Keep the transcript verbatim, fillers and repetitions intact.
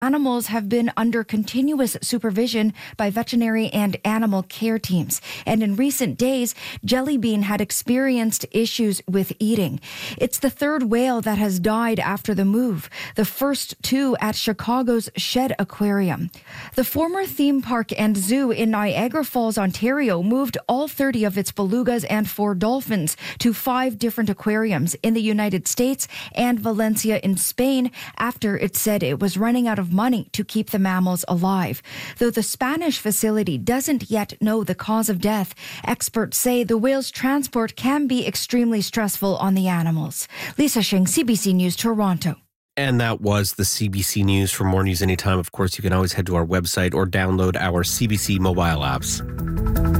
Animals have been under continuous supervision by veterinary and animal care teams. And in recent days, Jelly Bean had experienced issues with eating. It's the third whale that has died after the move, the first two at Chicago's Shed Aquarium. The former theme park and zoo in Niagara Falls, Ontario, moved all thirty of its belugas and four dolphins to five different aquariums in the United States and Valencia in Spain after it said it was running out of money to keep the mammals alive. Though the Spanish facility doesn't yet know the cause of death, experts say the whale's transport can be extremely stressful on the animals. Lisa Shing, C B C News, Toronto. And that was the C B C News. For more news anytime, of course, you can always head to our website or download our C B C mobile apps.